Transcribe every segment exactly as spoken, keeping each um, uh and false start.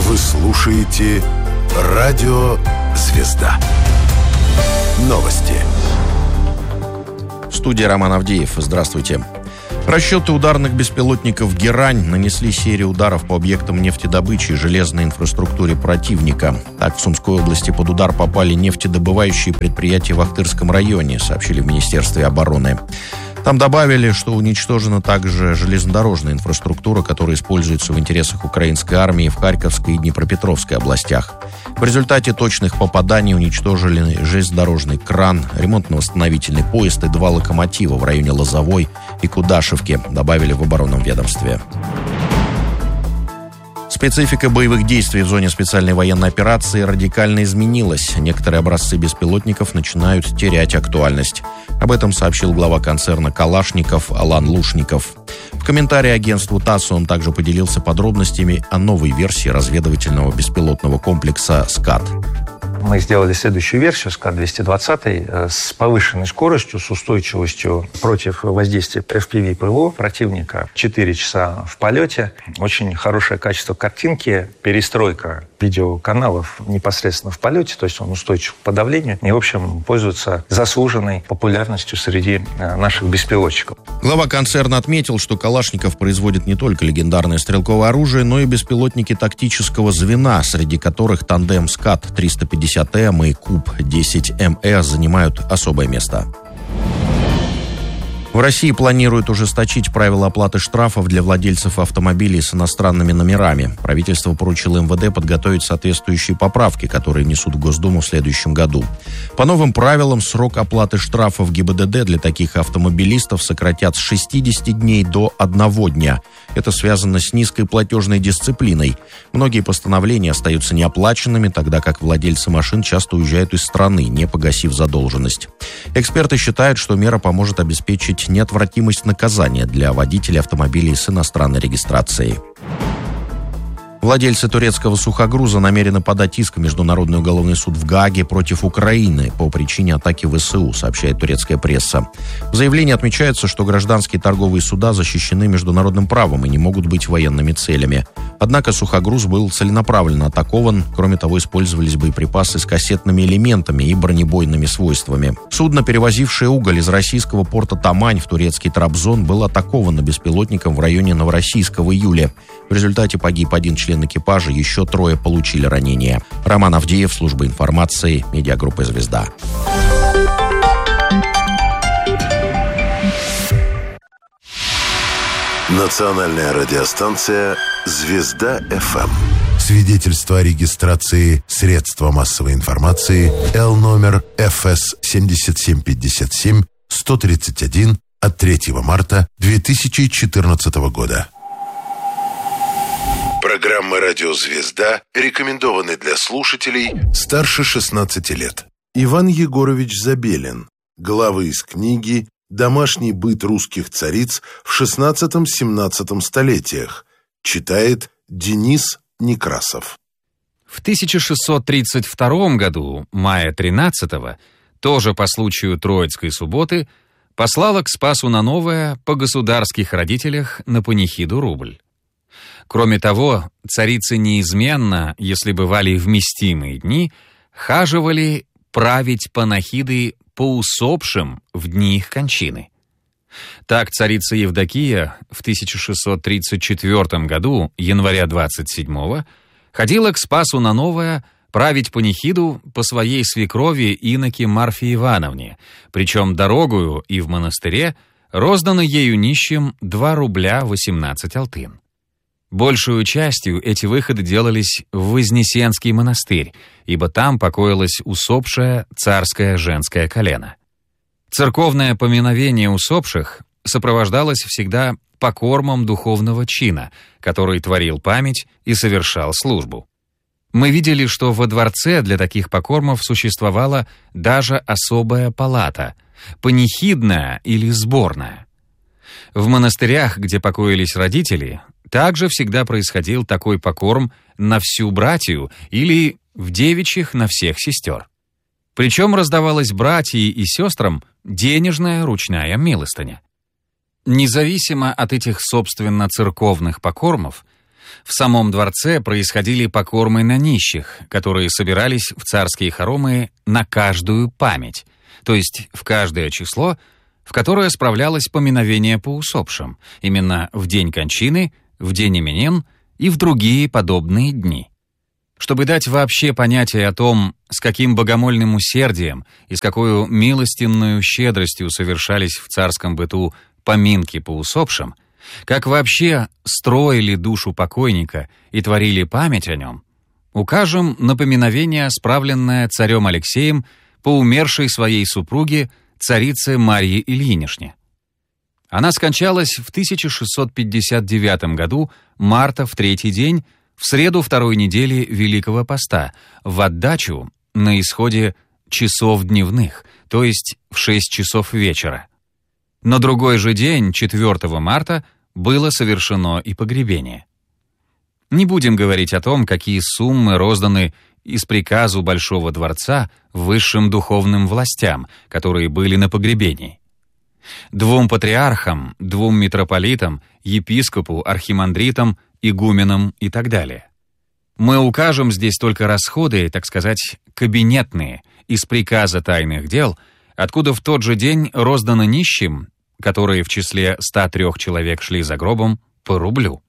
Вы слушаете «Радио Звезда». Новости. В студии Роман Авдеев. Здравствуйте. Расчеты ударных беспилотников «Герань» нанесли серию ударов по объектам нефтедобычи и железной инфраструктуре противника. Так, в Сумской области под удар попали нефтедобывающие предприятия в Ахтырском районе, сообщили в Министерстве обороны. Там добавили, что уничтожена также железнодорожная инфраструктура, которая используется в интересах украинской армии в Харьковской и Днепропетровской областях. В результате точных попаданий уничтожили железнодорожный кран, ремонтно-восстановительный поезд и два локомотива в районе Лозовой и Кудашевки, добавили в оборонном ведомстве. Специфика боевых действий в зоне специальной военной операции радикально изменилась. Некоторые образцы беспилотников начинают терять актуальность. Об этом сообщил глава концерна «Калашников» Алан Лушников. В комментарии агентству ТАСС он также поделился подробностями о новой версии разведывательного беспилотного комплекса «Скат». Мы сделали следующую версию скат двести двадцать с повышенной скоростью, с устойчивостью против воздействия эф пи ви ПВО противника. четыре часа в полете. Очень хорошее качество картинки, перестройка видеоканалов непосредственно в полете, то есть он устойчив к подавлению и, в общем, пользуется заслуженной популярностью среди наших беспилотчиков. Глава концерна отметил, что Калашников производит не только легендарное стрелковое оружие, но и беспилотники тактического звена, среди которых тандем «Скат триста пятьдесят эм» и «Куб десять эм э» занимают особое место. В России планируют ужесточить правила оплаты штрафов для владельцев автомобилей с иностранными номерами. Правительство поручило эм вэ дэ подготовить соответствующие поправки, которые внесут в Госдуму в следующем году. По новым правилам, срок оплаты штрафов гэ бэ дэ дэ для таких автомобилистов сократят с шестидесяти дней до одного дня. Это связано с низкой платежной дисциплиной. Многие постановления остаются неоплаченными, тогда как владельцы машин часто уезжают из страны, не погасив задолженность. Эксперты считают, что мера поможет обеспечить неотвратимость наказания для водителей автомобилей с иностранной регистрацией. Владельцы турецкого сухогруза намерены подать иск в Международный уголовный суд в Гааге против Украины по причине атаки вэ эс у, сообщает турецкая пресса. В заявлении отмечается, что гражданские торговые суда защищены международным правом и не могут быть военными целями. Однако сухогруз был целенаправленно атакован. Кроме того, использовались боеприпасы с кассетными элементами и бронебойными свойствами. Судно, перевозившее уголь из российского порта Тамань в турецкий Трабзон, было атаковано беспилотником в районе Новороссийска в июле. В результате погиб один член экипажа, еще трое получили ранения. Роман Авдеев, служба информации, медиагруппа «Звезда». Национальная радиостанция «Звезда эф эм». Свидетельство о регистрации средства массовой информации Л номер эф эс семь семь пять семь сто тридцать один от третьего марта две тысячи четырнадцатого года. Программа «Радио Звезда» рекомендованы для слушателей старше шестнадцати лет. Иван Егорович Забелин. Главы из книги «Домашний быт русских цариц в шестнадцатом-семнадцатом столетиях». Читает Денис Некрасов. В тысяча шестьсот тридцать втором году, мая тринадцатого, тоже по случаю Троицкой субботы, послала к Спасу на Новое по государских родителях на панихиду рубль. Кроме того, царицы неизменно, если бывали вместимые дни, хаживали править панахиды по усопшим в дни их кончины. Так царица Евдокия в тысяча шестьсот тридцать четвёртом году, января двадцать седьмого, ходила к Спасу на Новое править панихиду по своей свекрови иноке Марфе Ивановне, причем дорогою и в монастыре роздано ею нищим два рубля восемнадцать алтын. Большую частью эти выходы делались в Вознесенский монастырь, ибо там покоилось усопшее царское женское колено. Церковное поминовение усопших сопровождалось всегда покормом духовного чина, который творил память и совершал службу. Мы видели, что во дворце для таких покормов существовала даже особая палата – панихидная или сборная. В монастырях, где покоились родители, также всегда происходил такой покорм на всю братью или в девичьих на всех сестер. Причем раздавалась братьям и сестрам денежная ручная милостыня. Независимо от этих, собственно, церковных покормов, В самом дворце происходили покормы на нищих, которые собирались в царские хоромы на каждую память, то есть в каждое число, в которое справлялось поминовение по усопшим, именно в день кончины, в день именин и в другие подобные дни. Чтобы дать вообще понятие о том, с каким богомольным усердием и с какой милостинную щедростью совершались в царском быту поминки по усопшим, как вообще строили душу покойника и творили память о нем, укажем на поминовение, справленное царем Алексеем по умершей своей супруге царице Марье Ильинишне. Она скончалась в тысяча шестьсот пятьдесят девятом году, марта в третий день, в среду второй недели Великого Поста, в отдачу на исходе часов дневных, то есть в шесть часов вечера. На другой же день, четвёртого марта, было совершено и погребение. Не будем говорить о том, какие суммы розданы из приказу Большого дворца высшим духовным властям, которые были на погребении. Двум патриархам, двум митрополитам, епископу, архимандритам, игуменам и так далее. Мы укажем здесь только расходы, так сказать, кабинетные, из приказа тайных дел, откуда в тот же день роздано нищим, которые в числе ста трёх человек шли за гробом, по рублю.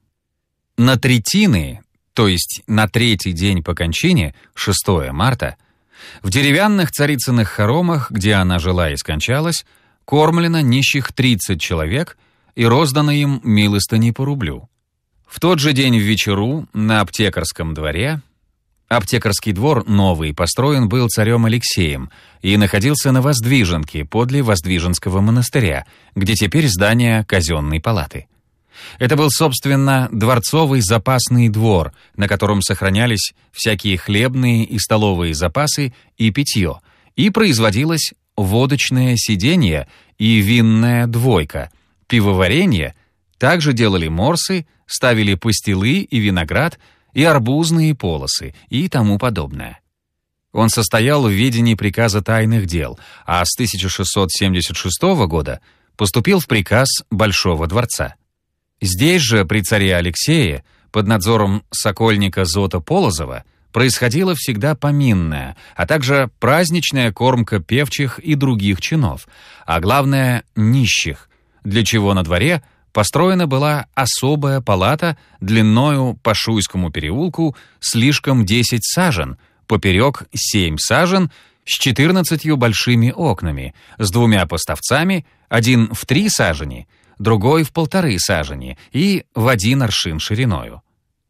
На третины, то есть на третий день по кончине, шестого марта, в деревянных царицыных хоромах, где она жила и скончалась, кормлено нищих тридцать человек и роздано им милостыни по рублю. В тот же день в вечеру на Аптекарском дворе, Аптекарский двор новый построен был царем Алексеем и находился на Воздвиженке подле Воздвиженского монастыря, где теперь здание казенной палаты. Это был, собственно, дворцовый запасный двор, на котором сохранялись всякие хлебные и столовые запасы и питье, и производилось водочное сиденье и винная двойка, пивоваренье, также делали морсы, ставили пастилы и виноград, и арбузные полосы, и тому подобное. Он состоял в ведении приказа тайных дел, а с тысяча шестьсот семьдесят шестого года поступил в приказ Большого дворца. Здесь же, при царе Алексее, под надзором сокольника Зота Полозова, происходила всегда поминная, а также праздничная кормка певчих и других чинов, а главное — нищих, для чего на дворе построена была особая палата длиною по Шуйскому переулку слишком десять сажен, поперек семь сажен, с четырнадцатью большими окнами, с двумя поставцами, один в три сажени, другой в полторы сажени и в один аршин шириною.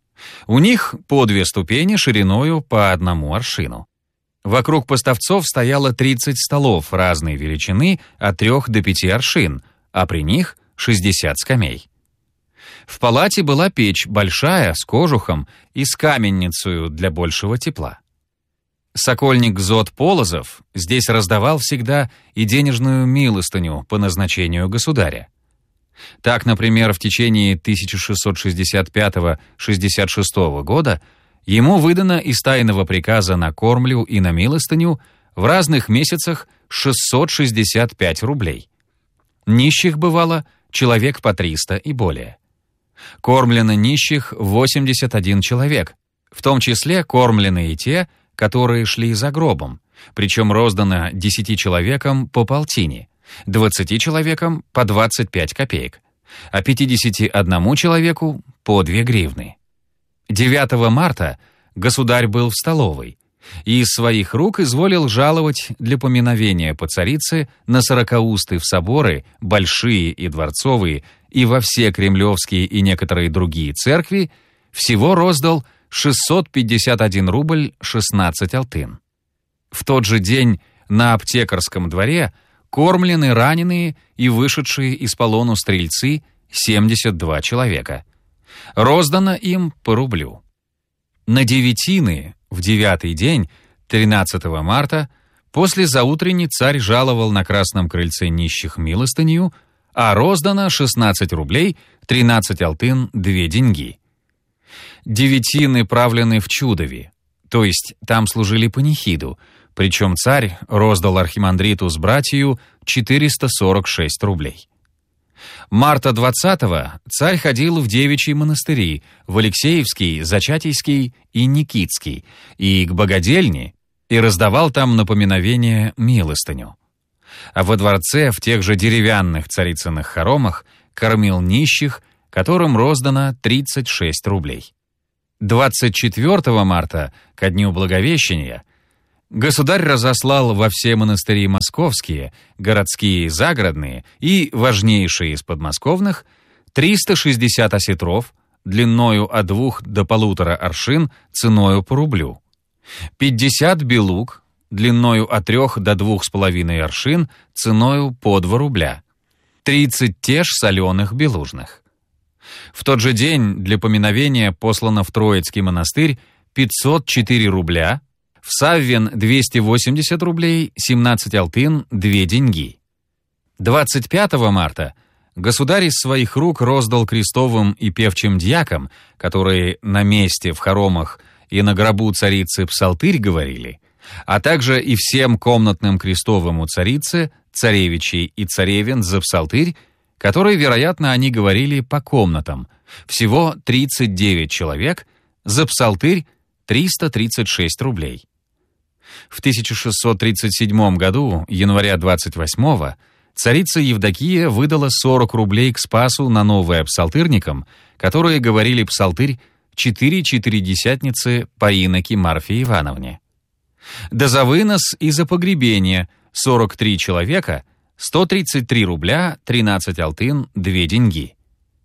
У них по две ступени шириною по одному аршину. Вокруг поставцов стояло тридцать столов разной величины от трех до пяти аршин, а при них шестьдесят скамей. В палате была печь большая, с кожухом и с каменницею для большего тепла. Сокольник Зот Полозов здесь раздавал всегда и денежную милостыню по назначению государя. Так, например, в течение тысяча шестьсот шестьдесят пятого — шестьдесят шестого года ему выдано из тайного приказа на кормлю и на милостыню в разных месяцах шестьсот шестьдесят пять рублей. Нищих бывало человек по триста и более. Кормлено нищих восемьдесят один человек, в том числе кормлены и те, которые шли за гробом, причем роздано десяти человекам по полтине, двадцати человекам по двадцать пять копеек, а пятидесяти одному человеку по две гривны. девятого марта государь был в столовой и из своих рук изволил жаловать для поминовения по царице на сорокаусты в соборы, большие и дворцовые, и во все кремлевские и некоторые другие церкви, всего роздал шестьсот пятьдесят один рубль шестнадцать алтын. В тот же день на Аптекарском дворе кормлены раненые и вышедшие из полону стрельцы семьдесят два человека. Роздано им по рублю. На девятины, в девятый день, тринадцатого марта, после заутренни царь жаловал на Красном крыльце нищих милостынью, а роздано шестнадцать рублей, тринадцать алтын, две деньги. Девятины правлены в Чудове, то есть там служили панихиду, причем царь роздал архимандриту с братью четыреста сорок шесть рублей. Марта двадцатого царь ходил в девичьи монастыри, в Алексеевский, Зачатийский и Никитский, и к богадельне, и раздавал там напоминовение милостыню. А во дворце в тех же деревянных царицыных хоромах кормил нищих, которым роздано тридцать шесть рублей. двадцать четвёртого марта, ко дню Благовещения, государь разослал во все монастыри московские, городские и загородные и важнейшие из подмосковных триста шестьдесят осетров длиною от двух до полутора аршин ценою по рублю, пятьдесят белуг длиною от трех до двух с половиной аршин ценою по два рубля, тридцать теж соленых белужных. В тот же день для поминовения послано в Троицкий монастырь пятьсот четыре рубля, в Саввин двести восемьдесят рублей, семнадцать алтын, две деньги. двадцать пятого марта государь из своих рук роздал крестовым и певчим дьякам, которые на месте в хоромах и на гробу царицы псалтырь говорили, а также и всем комнатным крестовым у царицы, царевичей и царевин за псалтырь, которые, вероятно, они говорили по комнатам, всего тридцать девять человек, за псалтырь триста тридцать шесть рублей. В тысяча шестьсот тридцать седьмом году, января двадцать восьмого, царица Евдокия выдала сорок рублей к Спасу на новое псалтырникам, которые говорили псалтырь четыре четыредесятницы по иноке Марфе Ивановне. Да за вынос и за погребение сорок три человека, сто тридцать три рубля, тринадцать алтын, две деньги.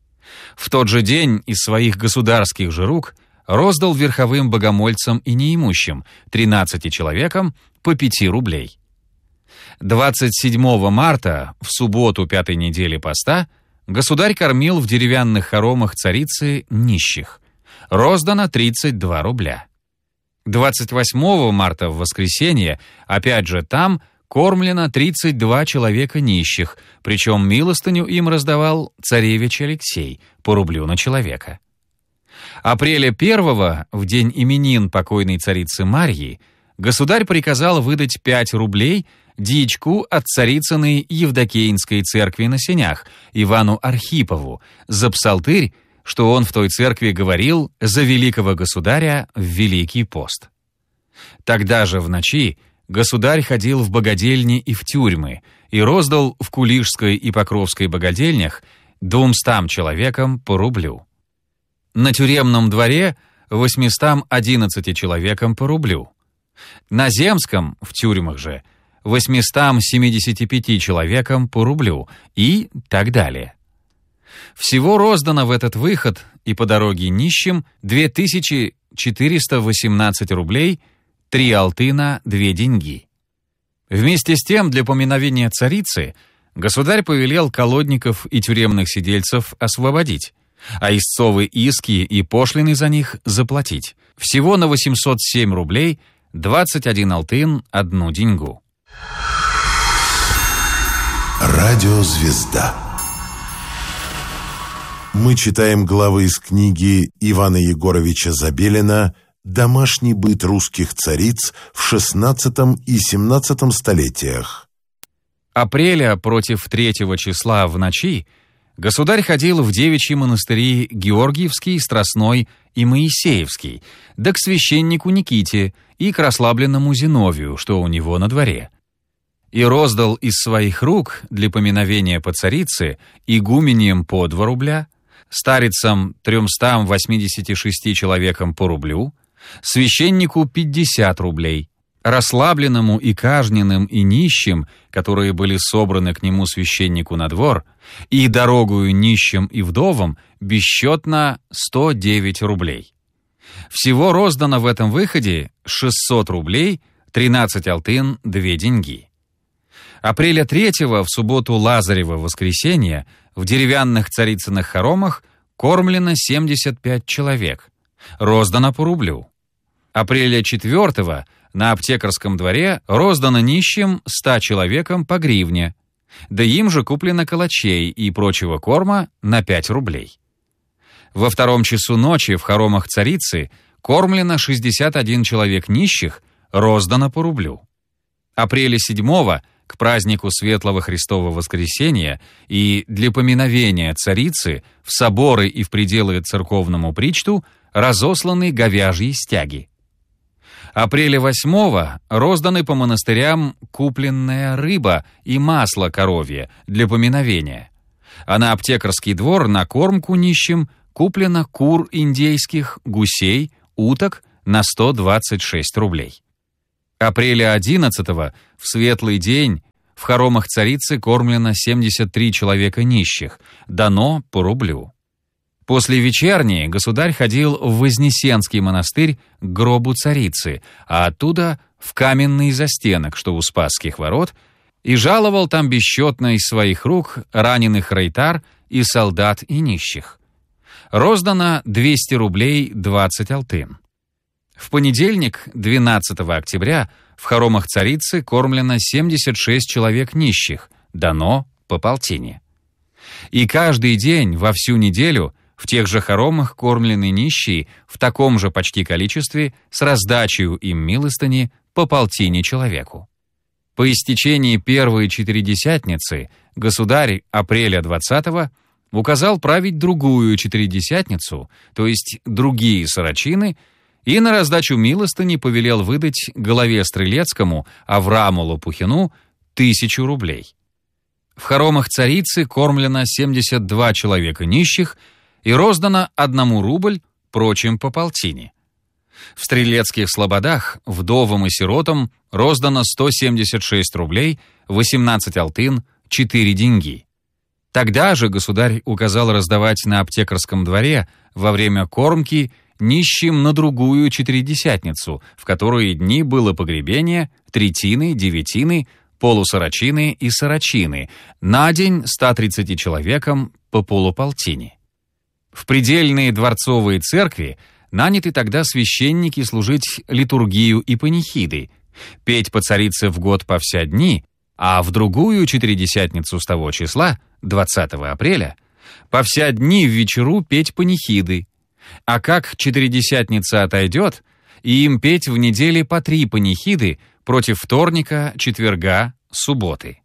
В тот же день из своих государских же рук роздал верховым богомольцам и неимущим, тринадцати человекам, по пяти рублей. двадцать седьмого марта, в субботу пятой недели поста, государь кормил в деревянных хоромах царицы нищих. Роздано тридцать два рубля. двадцать восьмого марта, в воскресенье, опять же там, кормлено тридцать два человека нищих, причем милостыню им раздавал царевич Алексей по рублю на человека. Апреля первого, в день именин покойной царицы Марьи, государь приказал выдать пять рублей дьячку от царицыной Евдокиинской церкви на Сенях, Ивану Архипову, за псалтырь, что он в той церкви говорил за великого государя в Великий пост. Тогда же в ночи государь ходил в богадельни и в тюрьмы и роздал в Кулишской и Покровской богадельнях двумстам человекам по рублю. На тюремном дворе восьмистам одиннадцати человекам по рублю. На земском, в тюрьмах же, восьмистам семидесяти пяти человекам по рублю и так далее. Всего роздано в этот выход и по дороге нищим две тысячи четыреста восемнадцать рублей, три алтына, две деньги. Вместе с тем, для поминовения царицы государь повелел колодников и тюремных сидельцев освободить, а истцовы иски и пошлины за них заплатить. Всего на восемьсот семь рублей, двадцать один алтын, одну деньгу. Радиозвезда. Мы читаем главы из книги Ивана Егоровича Забелина «Домашний быт русских цариц в шестнадцатом и семнадцатом столетиях». Апреля против третьего числа в ночи государь ходил в девичьи монастыри Георгиевский, Страстной и Моисеевский, да к священнику Никите и к расслабленному Зиновию, что у него на дворе. И роздал из своих рук для поминовения по царице игуменьям по два рубля, старицам тремстам восьмидесяти шести человекам по рублю, священнику пятьдесят рублей, расслабленному и кажненным и нищим, которые были собраны к нему священнику на двор, и дорогую нищим и вдовам бесчетно сто девять рублей. Всего роздано в этом выходе шестьсот рублей, тринадцать алтын, две деньги. Апреля третьего, в субботу Лазарева воскресенья, в деревянных царицыных хоромах кормлено семьдесят пять человек. Роздано по рублю. Апреля четвёртого на аптекарском дворе роздано нищим ста человекам по гривне, да им же куплено калачей и прочего корма на пять рублей. Во втором часу ночи в хоромах царицы кормлено шестьдесят один человек нищих, роздано по рублю. Апреля седьмого к празднику Светлого Христова Воскресения и для поминовения царицы в соборы и в пределы церковному причту разосланы говяжьи стяги. Апреля восьмого розданы по монастырям купленная рыба и масло коровье для поминовения, а на аптекарский двор на кормку нищим куплено кур индейских, гусей, уток на сто двадцать шесть рублей. Апреля одиннадцатого, в светлый день, в хоромах царицы кормлено семьдесят три человека нищих, дано по рублю. После вечерней государь ходил в Вознесенский монастырь к гробу царицы, а оттуда в каменный застенок, что у Спасских ворот, и жаловал там бесчетно из своих рук раненых рейтар и солдат и нищих. Роздано двести рублей двадцать алтын. В понедельник, двенадцатого октября, в хоромах царицы кормлено семьдесят шесть человек нищих, дано по полтине. И каждый день во всю неделю в тех же хоромах кормлены нищие в таком же почти количестве с раздачей им милостыни по полтине человеку. По истечении первой четыредесятницы государь апреля двадцатого указал править другую четыредесятницу, то есть другие сорочины, и на раздачу милостыни повелел выдать голове Стрелецкому Аврааму Лопухину тысячу рублей. В хоромах царицы кормлено семьдесят два человека нищих и роздано одному рубль, прочим по полтине. В Стрелецких слободах вдовам и сиротам роздано сто семьдесят шесть рублей, восемнадцать алтын, четыре деньги. Тогда же государь указал раздавать на аптекарском дворе во время кормки нищим на другую четыредесятницу, в которые дни было погребение, третины, девятины, полусорочины и сорочины, на день ста тридцати человекам по полуполтине. В предельные дворцовые церкви наняты тогда священники служить литургию и панихиды, петь по царице в год по вся дни, а в другую четыредесятницу с того числа, двадцатого апреля, по вся дни в вечеру петь панихиды, а как четыредесятница отойдет, и им петь в неделе по три панихиды против вторника, четверга, субботы.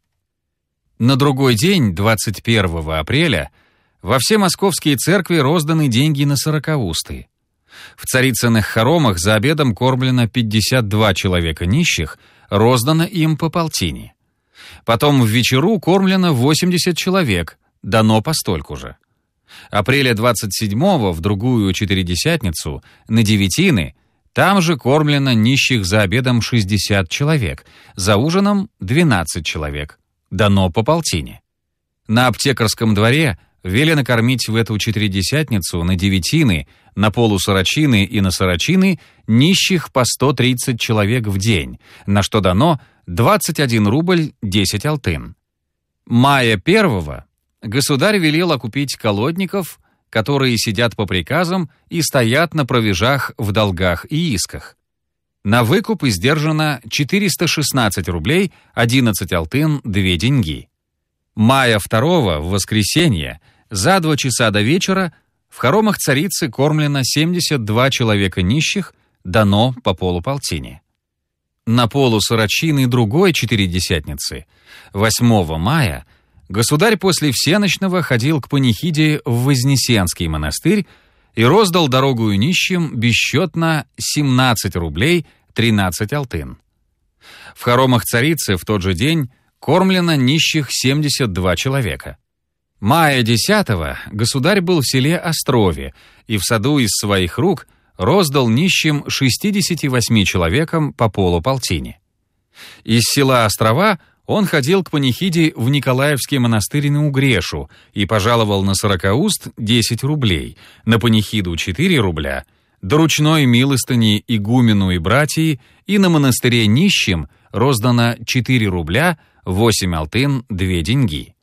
На другой день, двадцать первого апреля, во все московские церкви розданы деньги на сорокаусты. В царицыных хоромах за обедом кормлено пятьдесят два человека нищих, роздано им по полтине. Потом в вечеру кормлено восемьдесят человек, дано постольку же. Апреля двадцать седьмого в другую четыредесятницу, на девятины, там же кормлено нищих за обедом шестьдесят человек, за ужином двенадцать человек, дано по полтине. На аптекарском дворе велено кормить в эту четыредесятницу на девятины, на полусорочины и на сорочины нищих по сто тридцать человек в день, на что дано двадцать один рубль десять алтын. Мая первого государь велел окупить колодников, которые сидят по приказам и стоят на провижах в долгах и исках. На выкуп издержано четыреста шестнадцать рублей одиннадцать алтын две деньги. Мая второго, в воскресенье, за два часа до вечера в хоромах царицы кормлено семьдесят два человека нищих, дано по полуполтине. На полусорочины другой четыредесятницы, восьмого мая, государь после всеночного ходил к панихиде в Вознесенский монастырь и роздал дорогую нищим бесчетно семнадцать рублей тринадцать алтын. В хоромах царицы в тот же день кормлено нищих семьдесят два человека. Мая десятого государь был в селе Острове и в саду из своих рук роздал нищим шестидесяти восьми человекам по полуполтине. Из села Острова он ходил к панихиде в Николаевский монастырь на Угрешу и пожаловал на сорокауст десять рублей, на панихиду четыре рубля, до ручной милостыни игумену и братьи, и на монастыре нищим роздано четыре рубля восемь алтын две деньги.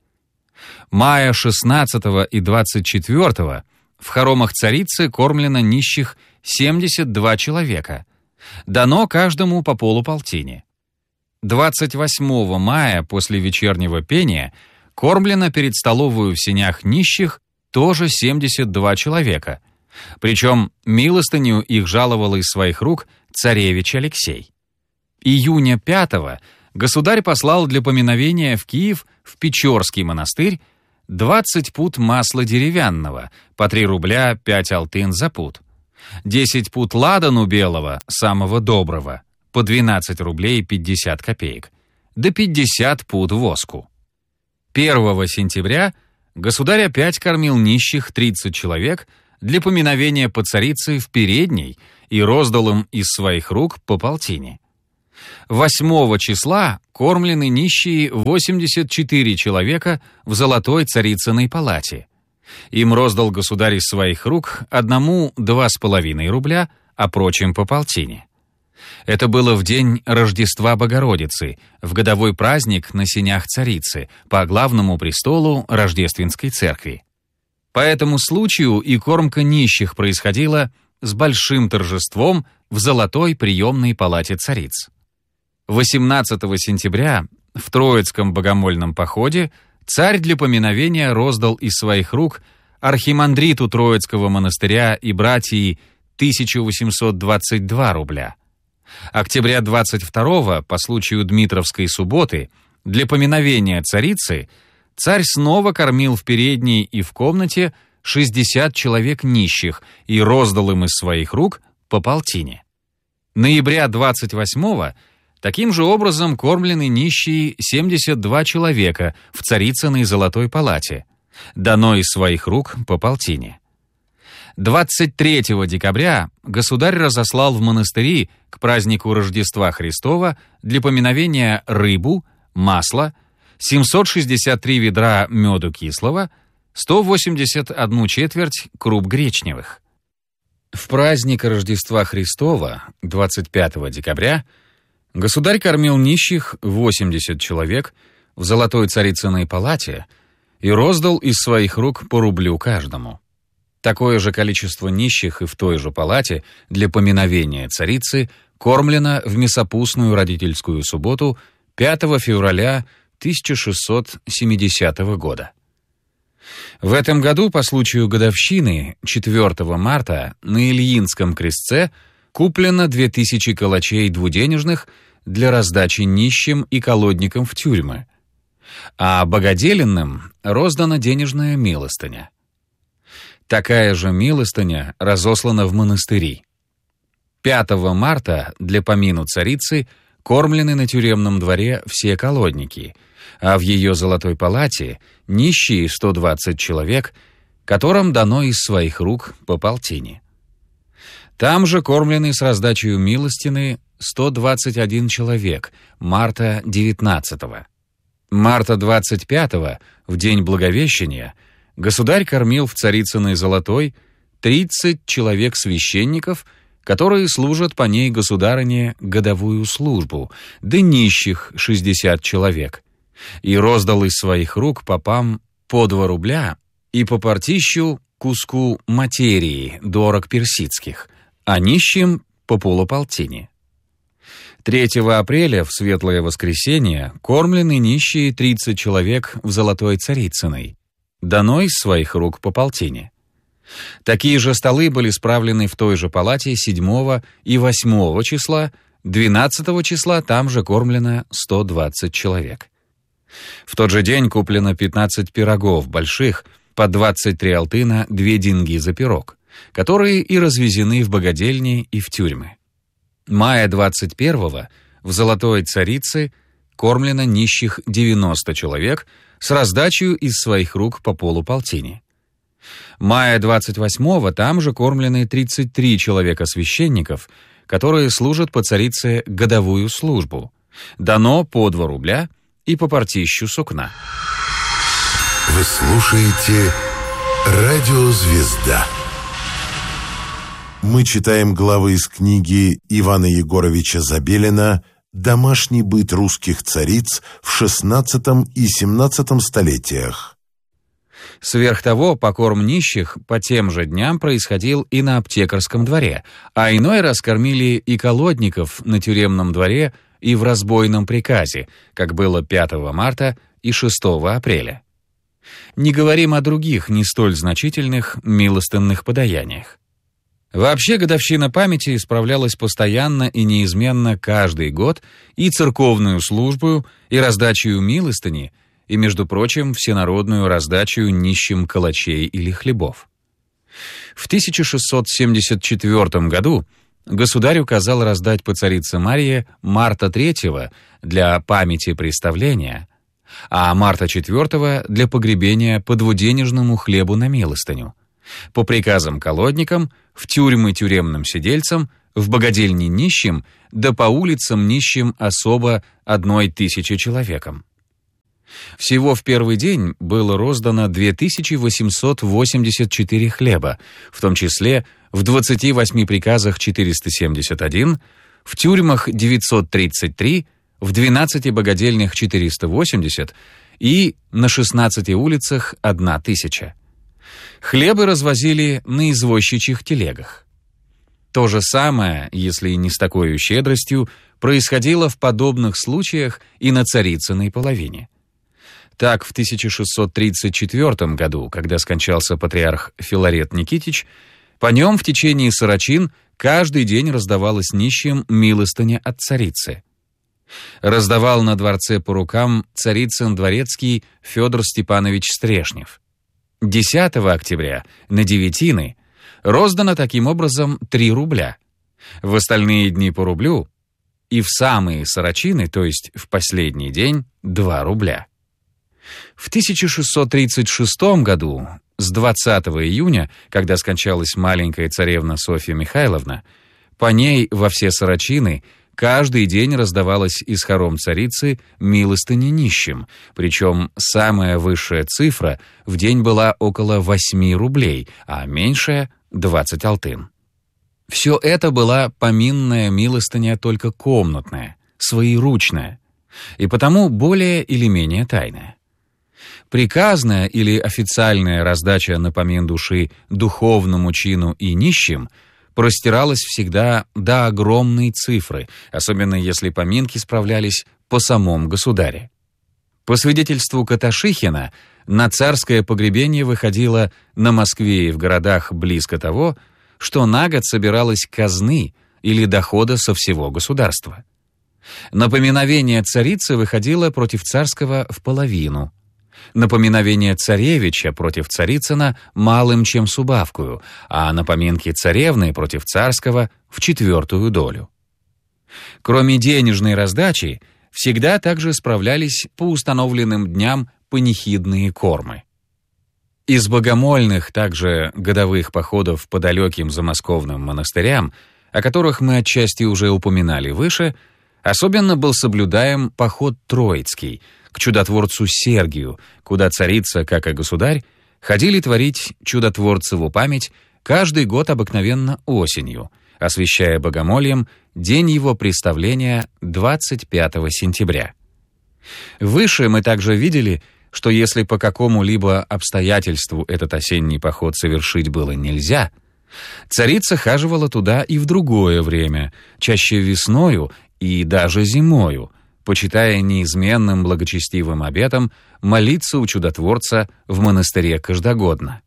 Мая шестнадцатого и двадцать четвёртого в хоромах царицы кормлено нищих семьдесят два человека, дано каждому по полуполтине. двадцать восьмого мая после вечернего пения кормлено перед столовую в сенях нищих тоже семьдесят два человека, причем милостыню их жаловал из своих рук царевич Алексей. Июня пятого государь послал для поминовения в Киев в Печорский монастырь двадцать пуд масла деревянного, по три рубля пять алтын за пуд, десять пуд ладану белого, самого доброго, по двенадцать рублей пятьдесят копеек, да пятьдесят пуд воску. первого сентября государь опять кормил нищих тридцать человек для поминовения по царице в передней и роздал им из своих рук по полтине. восьмого числа кормлены нищие восемьдесят четыре человека в золотой царицыной палате. Им роздал государь из своих рук одному два с половиной рубля, а прочим по полтине. Это было в день Рождества Богородицы, в годовой праздник на сенях царицы, по главному престолу Рождественской церкви. По этому случаю и кормка нищих происходила с большим торжеством в золотой приемной палате цариц. восемнадцатого сентября в Троицком богомольном походе царь для поминовения роздал из своих рук архимандриту Троицкого монастыря и братьи тысяча восемьсот двадцать два рубля. Октября двадцать второго, по случаю Дмитровской субботы, для поминовения царицы царь снова кормил в передней и в комнате шестьдесят человек нищих и роздал им из своих рук по полтине. Ноября двадцать восьмого таким же образом кормлены нищие семьдесят два человека в царицыной золотой палате, дано из своих рук по полтине. двадцать третьего декабря государь разослал в монастыри к празднику Рождества Христова для поминовения рыбу, масло, семьсот шестьдесят три ведра меду кислого, сто восемьдесят одну четверть круп гречневых. В праздник Рождества Христова, двадцать пятого декабря, государь кормил нищих восемьдесят человек в золотой царицыной палате и роздал из своих рук по рублю каждому. Такое же количество нищих и в той же палате для поминовения царицы кормлено в мясопустную родительскую субботу пятого февраля тысяча шестьсот семидесятого года. В этом году по случаю годовщины четвёртого марта на Ильинском крестце куплено две тысячи калачей двуденежных для раздачи нищим и колодникам в тюрьмы, а богоделенным роздана денежная милостыня. Такая же милостыня разослана в монастыри. пятого марта для помину царицы кормлены на тюремном дворе все колодники, а в ее золотой палате нищие сто двадцать человек, которым дано из своих рук по полтине. Там же кормлены с раздачей милостины сто двадцать один человек, марта девятнадцатого. Марта двадцать пятого, в день Благовещения, государь кормил в царицыной золотой тридцать человек священников, которые служат по ней государыне годовую службу, да нищих шестьдесят человек, и роздал из своих рук попам по два рубля и по партищу куску материи дорог персидских, а нищим по полуполтине. третьего апреля, в Светлое воскресенье, кормлены нищие тридцать человек в золотой царицыной, дано из своих рук по полтине. Такие же столы были справлены в той же палате седьмого и восьмого числа, двенадцатого числа там же кормлено сто двадцать человек. В тот же день куплено пятнадцать пирогов больших, по двадцать три алтына две деньги за пирог, которые и развезены в богодельни и в тюрьмы. Мая двадцать первого в золотой царице кормлено нищих девяносто человек с раздачей из своих рук по полуполтине. Мая двадцать восьмого там же кормлены тридцать три человека священников, которые служат по царице годовую службу, дано по два рубля и по партищу сукна. Вы слушаете «Радио Звезда». Мы читаем главы из книги Ивана Егоровича Забелина «Домашний быт русских цариц в шестнадцатом и семнадцатом столетиях». Сверх того, покорм нищих по тем же дням происходил и на аптекарском дворе, а иной раз кормили и колодников на тюремном дворе и в разбойном приказе, как было пятого марта и шестого апреля. Не говорим о других, не столь значительных милостынных подаяниях. Вообще, годовщина памяти исправлялась постоянно и неизменно каждый год и церковную службу, и раздачу милостыни, и, между прочим, всенародную раздачу нищим калачей или хлебов. В тысяча шестьсот семьдесят четвёртом году государь указал раздать по царице Марии Марта третьего для памяти представления, а Марта четвёртого для погребения по двуденежному хлебу на милостыню, по приказам колодникам, в тюрьмы тюремным сидельцам, в богадельни нищим, да по улицам нищим особо одной тысячи человекам. Всего в первый день было роздано две тысячи восемьсот восемьдесят четыре хлеба, в том числе в двадцати восьми приказах четыреста семьдесят один, в тюрьмах девятьсот тридцать три, в двенадцати богадельнях четыреста восемьдесят и на шестнадцати улицах одна тысяча. Хлебы развозили на извозчичьих телегах. То же самое, если не с такой щедростью, происходило в подобных случаях и на Царицыной половине. Так, в тысяча шестьсот тридцать четвёртом году, когда скончался патриарх Филарет Никитич, по нем в течение сорочин каждый день раздавалась нищим милостыня от царицы. Раздавал на дворце по рукам царицын дворецкий Федор Степанович Стрешнев. десятого октября на девятины роздано таким образом три рубля, в остальные дни по рублю и в самые сорочины, то есть в последний день, два рубля. В тысяча шестьсот тридцать шестом году, с двадцатого июня, когда скончалась маленькая царевна Софья Михайловна, по ней во все сорочины каждый день раздавалась из хором царицы милостыни нищим, причем самая высшая цифра в день была около восьми рублей, а меньшая — двадцать алтын. Все это была поминная милостыня только комнатная, своеручная, и потому более или менее тайная. Приказная или официальная раздача на помин души духовному чину и нищим простиралась всегда до огромной цифры, особенно если поминки справлялись по самом государе. По свидетельству Каташихина, на царское погребение выходило на Москве и в городах близко того, что на год собиралось казны или дохода со всего государства. Напоминовение царицы выходило против царского в половину, напоминовение царевича против Царицына малым чем с убавкою, а напоминки царевны против царского в четвертую долю. Кроме денежной раздачи, всегда также справлялись по установленным дням панихидные кормы. Из богомольных также годовых походов по далеким замосковным монастырям, о которых мы отчасти уже упоминали выше, особенно был соблюдаем поход Троицкий к чудотворцу Сергию, куда царица, как и государь, ходили творить чудотворцеву память каждый год обыкновенно осенью, освящая богомольем день его представления двадцать пятого сентября. Выше мы также видели, что если по какому-либо обстоятельству этот осенний поход совершить было нельзя, царица хаживала туда и в другое время, чаще весною и даже зимою, почитая неизменным благочестивым обетом молиться у чудотворца в монастыре каждогодно.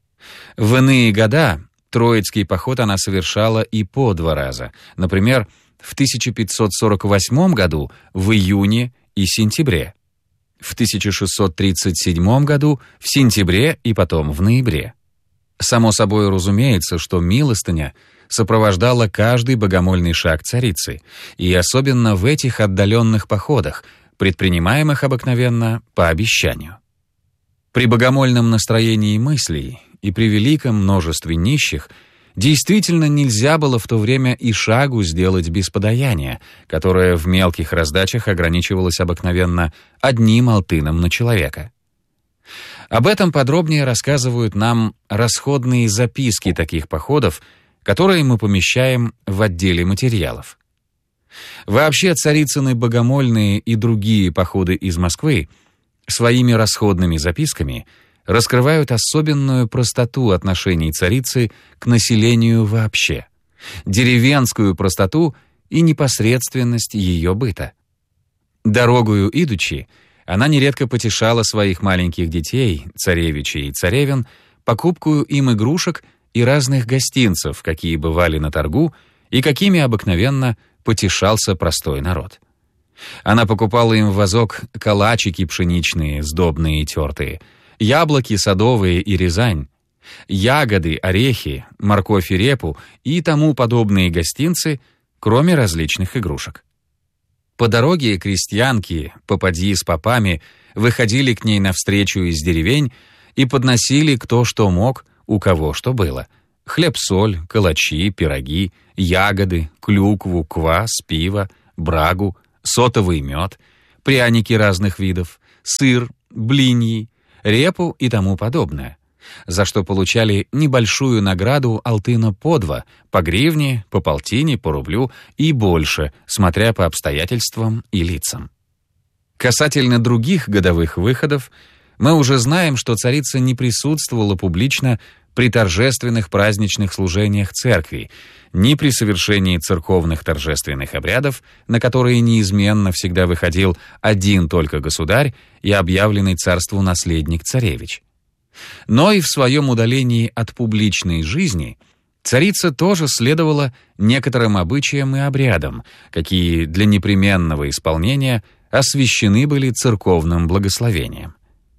В иные года Троицкий поход она совершала и по два раза, например, в тысяча пятьсот сорок восьмом году в июне и сентябре, в тысяча шестьсот тридцать седьмом году в сентябре и потом в ноябре. Само собой разумеется, что милостыня сопровождала каждый богомольный шаг царицы, и особенно в этих отдаленных походах, предпринимаемых обыкновенно по обещанию. При богомольном настроении мыслей и при великом множестве нищих действительно нельзя было в то время и шагу сделать без подаяния, которое в мелких раздачах ограничивалось обыкновенно одним алтыном на человека. Об этом подробнее рассказывают нам расходные записки таких походов, которые мы помещаем в отделе материалов. Вообще царицыны богомольные и другие походы из Москвы своими расходными записками раскрывают особенную простоту отношений царицы к населению вообще, деревенскую простоту и непосредственность ее быта. Дорогою идучи, она нередко потешала своих маленьких детей, царевичей и царевен, покупкою им игрушек и разных гостинцев, какие бывали на торгу и какими обыкновенно потешался простой народ. Она покупала им в вазок калачики пшеничные, сдобные и тертые, яблоки садовые и Рязань, ягоды, орехи, морковь и репу и тому подобные гостинцы, кроме различных игрушек. По дороге крестьянки, попадьи с попами, выходили к ней навстречу из деревень и подносили кто что мог, у кого что было. Хлеб-соль, калачи, пироги, ягоды, клюкву, квас, пиво, брагу, сотовый мед, пряники разных видов, сыр, блиньи, репу и тому подобное, за что получали небольшую награду алтына по два, по гривне, по полтине, по рублю и больше, смотря по обстоятельствам и лицам. Касательно других годовых выходов, мы уже знаем, что царица не присутствовала публично при торжественных праздничных служениях церкви, ни при совершении церковных торжественных обрядов, на которые неизменно всегда выходил один только государь и объявленный царству наследник-царевич. Но и в своем удалении от публичной жизни царица тоже следовала некоторым обычаям и обрядам, какие для непременного исполнения освящены были церковным благословением.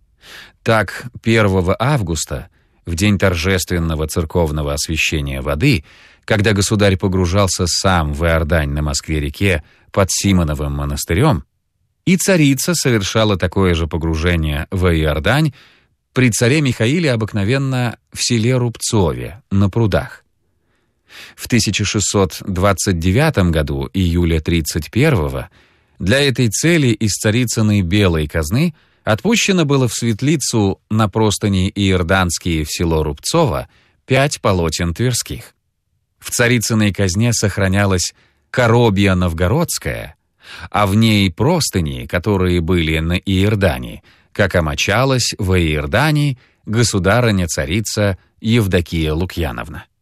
Так, первого августа, в день торжественного церковного освящения воды, когда государь погружался сам в Иордань на Москве-реке под Симоновым монастырем, и царица совершала такое же погружение в Иордань при царе Михаиле обыкновенно в селе Рубцове, на прудах. В тысяча шестьсот двадцать девятом году, июля тридцать первого, для этой цели из царицыной белой казны отпущено было в светлицу на простыни иорданские в село Рубцово пять полотен тверских. В царицыной казне сохранялась коробья новгородская, а в ней простыни, которые были на Иордане, как омочалась в Иордане государыня-царица Евдокия Лукьяновна.